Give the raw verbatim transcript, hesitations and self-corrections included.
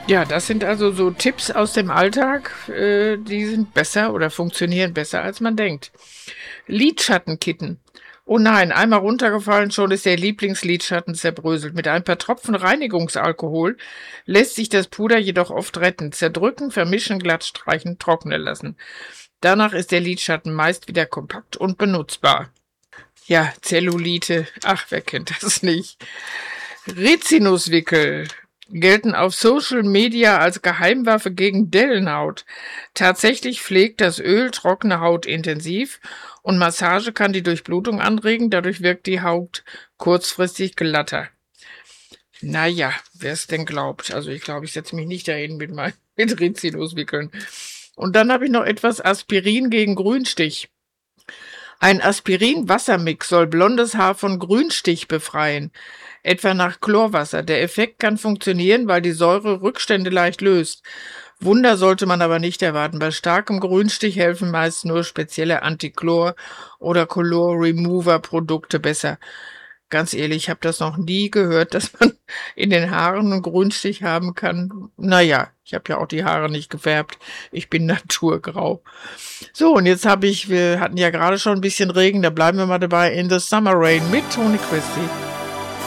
Ja, das sind also so Tipps aus dem Alltag, äh, die sind besser oder funktionieren besser, als man denkt. Lidschattenkitten. Oh nein, einmal runtergefallen, schon ist der Lieblingslidschatten zerbröselt. Mit ein paar Tropfen Reinigungsalkohol lässt sich das Puder jedoch oft retten. Zerdrücken, vermischen, glatt streichen, trocknen lassen. Danach ist der Lidschatten meist wieder kompakt und benutzbar. Ja, Zellulite. Ach, wer kennt das nicht? Rizinuswickel gelten auf Social Media als Geheimwaffe gegen Dellenhaut. Tatsächlich pflegt das Öl trockene Haut intensiv und Massage kann die Durchblutung anregen, dadurch wirkt die Haut kurzfristig glatter. Naja, wer es denn glaubt. Also ich glaube, ich setze mich nicht dahin mit meinen mit Rizinuswickeln. Und dann habe ich noch etwas Aspirin gegen Grünstich. Ein Aspirin-Wassermix soll blondes Haar von Grünstich befreien, etwa nach Chlorwasser. Der Effekt kann funktionieren, weil die Säure Rückstände leicht löst. Wunder sollte man aber nicht erwarten. Bei starkem Grünstich helfen meist nur spezielle Anti-Chlor- oder Color-Remover-Produkte besser. Ganz ehrlich, ich habe das noch nie gehört, dass man in den Haaren einen Grünstich haben kann. Naja, ich habe ja auch die Haare nicht gefärbt. Ich bin naturgrau. So, und jetzt habe ich, wir hatten ja gerade schon ein bisschen Regen, da bleiben wir mal dabei, In the Summer Rain mit Toni Christie.